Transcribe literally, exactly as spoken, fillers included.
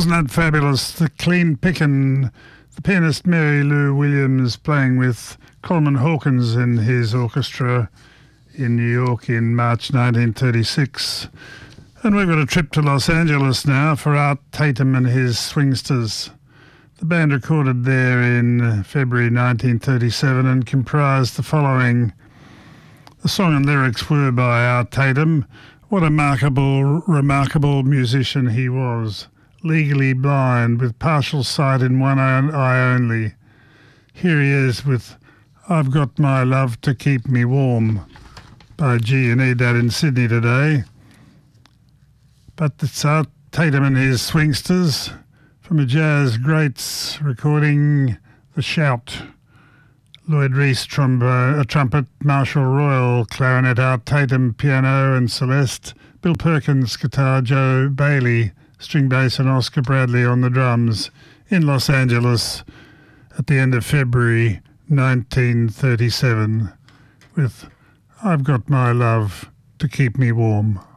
Wasn't that fabulous? The clean pickin', the pianist Mary Lou Williams playing with Coleman Hawkins in his orchestra in New York in March nineteen thirty-six. And we've got a trip to Los Angeles now for Art Tatum and his Swingsters. The band recorded there in February nineteen thirty-seven and comprised the following. The song and lyrics were by Art Tatum. What a remarkable, remarkable musician he was. Legally blind, with partial sight in one eye only. Here he is with I've Got My Love to Keep Me Warm by Gee, You Need That in Sydney today. But it's Art Tatum and his Swingsters from a Jazz Greats recording, The Shout. Lloyd Reese, trombo- uh, trumpet, Marshall Royal, clarinet, Art Tatum, piano and Celeste, Bill Perkins, guitar, Joe Bailey, string bass and Oscar Bradley on the drums in Los Angeles at the end of February nineteen thirty-seven with I've Got My Love to Keep Me Warm.